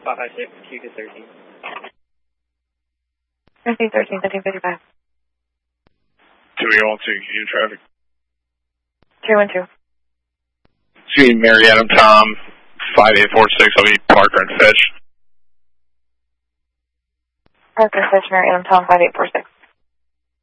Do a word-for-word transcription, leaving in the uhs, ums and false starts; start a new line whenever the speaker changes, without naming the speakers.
five five six, Q two thirteen.
thirteen thirteen, thirteen fifty-five.
two eight one two, unit traffic.
three one two.
See Mary Adam Tom, five eight four six, I'll be Parker and Fetch.
Parker, Fetch, Mary Adam Tom, five eight four six.